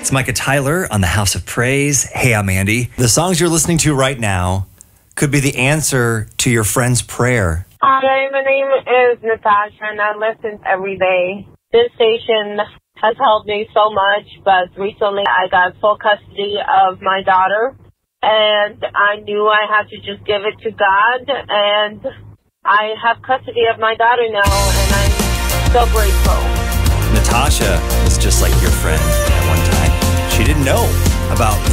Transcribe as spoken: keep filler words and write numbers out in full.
It's Micah Tyler on the House of Praise. Hey, I'm Andy. The songs you're listening to right now could be the answer to your friend's prayer. Hi, my name is Natasha, and I listen every day. This station has helped me so much, but recently I got full custody of my daughter, and I knew I had to just give it to God, and I have custody of my daughter now, and I'm so grateful. Natasha is just like your friend at one time. She didn't know about